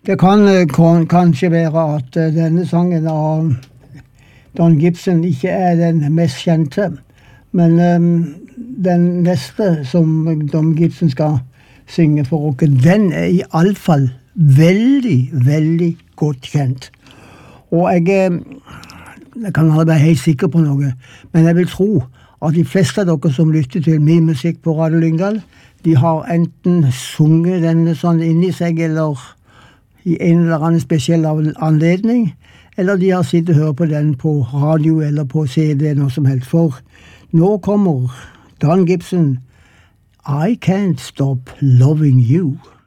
Det kan kanskje være at denne sangen av Don Gibson ikke er den mest kjente, men den neste som Don Gibson skal synge for oss, den er i alle fall veldig, veldig godt kjent. Og jeg kan aldri være helt sikker på noe, men jeg vil tro at de fleste av dere som lytter til min musikk på Radio Lyngdal, de har enten sunget denne sånn inni seg, eller i en eller annen spesiell anledning, eller de har sittet og hørt på den på radio eller på CD, noe som helst. For nå kommer Don Gibson, I Can't Stop Loving You.